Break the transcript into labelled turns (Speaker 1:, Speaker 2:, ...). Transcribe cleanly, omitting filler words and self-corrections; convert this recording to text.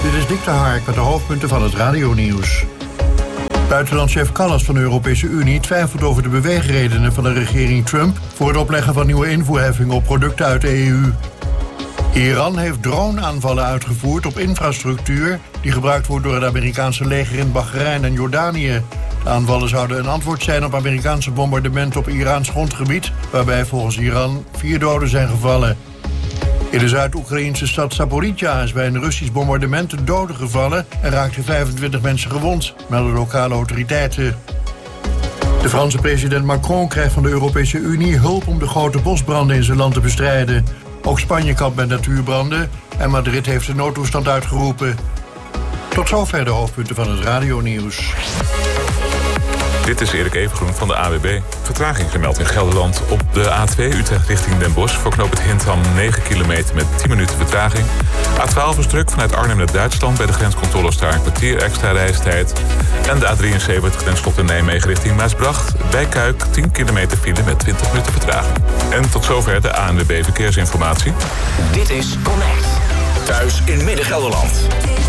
Speaker 1: Dit is Dick de Hark met de hoofdpunten van het radionieuws. Buitenlandchef Kallas van de Europese Unie twijfelt over de beweegredenen van de regering Trump voor het opleggen van nieuwe invoerheffingen op producten uit de EU. Iran heeft droneaanvallen uitgevoerd op infrastructuur die gebruikt wordt door het Amerikaanse leger in Bahrein en Jordanië. De aanvallen zouden een antwoord zijn op Amerikaanse bombardementen op Iraans grondgebied, waarbij volgens Iran 4 doden zijn gevallen. In de Zuid-Oekraïnse stad Zaporizhzhia is bij een Russisch bombardement een dode gevallen en raakten 25 mensen gewond, melden lokale autoriteiten. De Franse president Macron krijgt van de Europese Unie hulp om de grote bosbranden in zijn land te bestrijden. Ook Spanje kampt met natuurbranden en Madrid heeft de noodtoestand uitgeroepen. Tot zover de hoofdpunten van het radionieuws.
Speaker 2: Dit is Erik Evengroen van de AWB. Vertraging gemeld in Gelderland op de A2 Utrecht richting Den Bosch. Voor knooppunt Hintham 9 kilometer met 10 minuten vertraging. A12 is druk vanuit Arnhem naar Duitsland. Bij de grenscontroles daar een kwartier extra reistijd. En de A73 grensslot in Nijmegen richting Maasbracht. Bij Kuik 10 kilometer file met 20 minuten vertraging. En tot zover de ANWB Verkeersinformatie.
Speaker 3: Dit is Connect. Thuis in Midden-Gelderland.